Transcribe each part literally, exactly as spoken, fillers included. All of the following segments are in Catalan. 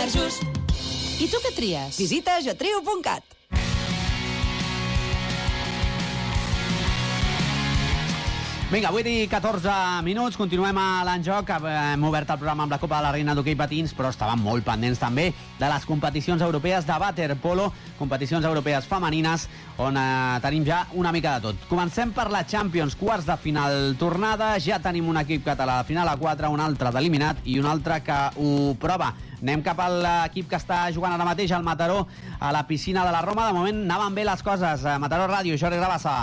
just. I tu què tries? Visita getriu punt cat. Vinga, vuit i catorze minuts, continuem a l'enjoc. Hem obert el programa amb la Copa de la Reina d'Hoquei Patins, però estàvem molt pendents també de les competicions europees de waterpolo, competicions europees femenines, on eh, tenim ja una mica de tot. Comencem per la Champions, quarts de final tornada. Ja tenim un equip català de final a quatre, un altre d'eliminat i un altre que ho prova. Anem cap a l'equip que està jugant ara mateix al Mataró, a la piscina de la Roma. De moment anaven bé les coses. Mataró Ràdio, Jordi Rabassa.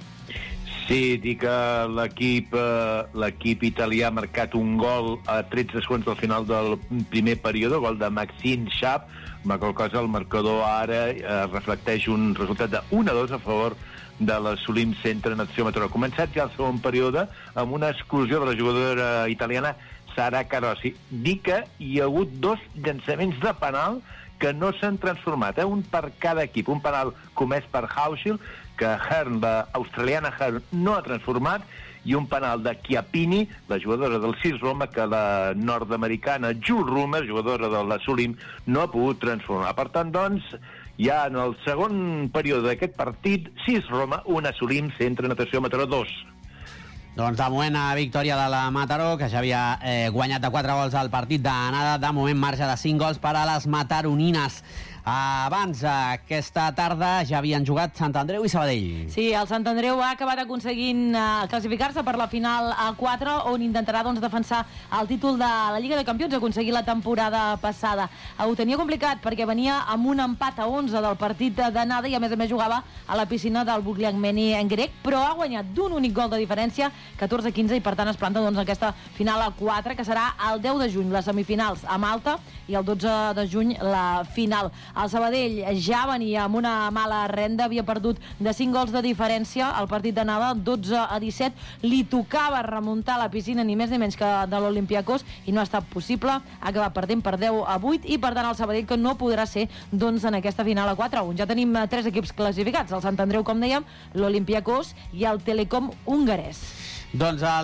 Sí, dir que l'equip eh, l'equip italià ha marcat un gol a tretze segons del final del primer període, gol de Maxime Schaap, amb la qual cosa el marcador ara eh, reflecteix un resultat de un a dos a favor de la Solim Centre Natació Mataró. Ha començat ja el segon període amb una exclusió de la jugadora italiana Sara Carossi. Dir que hi ha hagut dos llançaments de penal que no s'han transformat, eh? Un per cada equip, un penal comès per Hauschil, que Hearn, la australiana Hearn, no ha transformat, i un penal de Chiappini, la jugadora del sis Roma, que la nord-americana Jules Rumer, jugadora de la Solim, no ha pogut transformar. Per tant, doncs, ja en el segon període d'aquest partit, sis Roma, una Solim, Centre Natació Mataró dos. Doncs de moment a victòria de la Mataró, que ja havia eh, guanyat de quatre gols al partit d'anada. De moment marge de cinc gols per a les mataronines. Abans, aquesta tarda, ja havien jugat Sant Andreu i Sabadell. Sí, el Sant Andreu ha acabat aconseguint uh, classificar-se per la final a quatre, on intentarà doncs, defensar el títol de la Lliga de Campions, aconseguir la temporada passada. Uh, ho tenia complicat perquè venia amb un empat a onze del partit d'anada i a més a més jugava a la piscina del Bugliangmeni en grec, però ha guanyat d'un únic gol de diferència, catorze a quinze, i per tant es planta doncs, aquesta final a quatre, que serà el deu de juny, les semifinals a Malta, i el dotze de juny la final. El Sabadell ja venia amb una mala renda, havia perdut de cinc gols de diferència al partit d'anada, dotze a disset, li tocava remuntar la piscina ni més ni menys que de l'Olympiacos i no ha estat possible, ha acabat perdent per deu a vuit, i per tant el Sabadell que no podrà ser doncs, en aquesta final a quatre a un. Ja tenim tres equips classificats, el Sant Andreu, com dèiem, l'Olympiacos i el Telecom hongarès. Doncs el